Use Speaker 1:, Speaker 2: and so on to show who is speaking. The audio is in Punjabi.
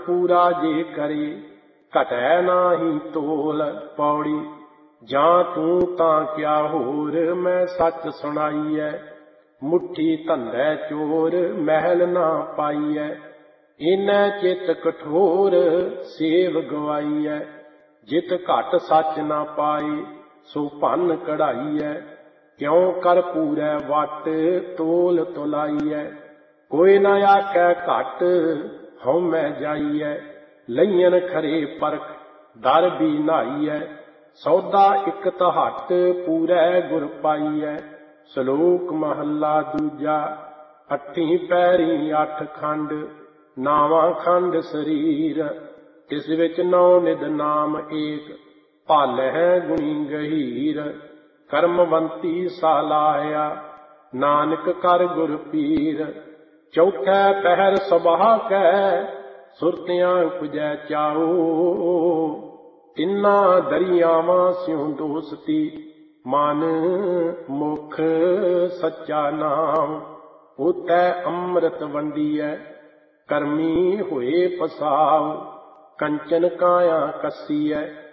Speaker 1: पूरा जे करे घटै नाहीं तोल। पौड़ी जां तूं तां क्या होर मैं सच सुनाईऐ। मुट्ठी धंधै चोर महल ना पाईऐ। इनै चित कठोर सेव गवाईऐ। जित घट सच ना पाए सो भन कढ़ाईऐ। क्यों कर पूरै वट तोल तुलाईऐ। कोई न आखै घट हਉਮੈ जाईऐ। लईयन खरे परख दर भी नाईऐ। सौदा इक तहट पूरै गुर पाईऐ। ਸ਼ਲੋਕ ਮਹੱਲਾ ਦੂਜਾ। ਅੱਠੀਂ ਪੈਰੀ ਅੱਠ ਖੰਡ ਨਾਵਾਂ ਖੰਡ ਸਰੀਰ। ਤਿਸ ਵਿੱਚ ਨੌ ਨਿਧ ਨਾਮ ਏਕ ਭਾਲਹਿ ਗੁਣੀ ਗਹੀਰ। ਕਰਮਵੰਤੀ ਸਾਲਾਹਿਆ ਨਾਨਕ ਕਰ ਗੁਰ ਪੀਰ। ਚੌਥੈ ਪਹਿਰ ਸੁਬਾਹ ਕੈ ਸੁਰਤਿਆਂ ਉਪਜੈ ਚਾਉ। ਤਿੰਨਾਂ ਦਰਿਆਵਾਂ ਸਿਉ ਦੋਸਤੀ ਮਨ ਮੁਖ ਸੱਚਾ ਨਾਮ। ਉਤੈ ਅੰਮ੍ਰਿਤ ਵੰਡੀਐ ਕਰਮੀ ਹੋਏ ਪਸਾਉ। ਕੰਚਨ ਕਾਇਆ ਕੱਸੀਐ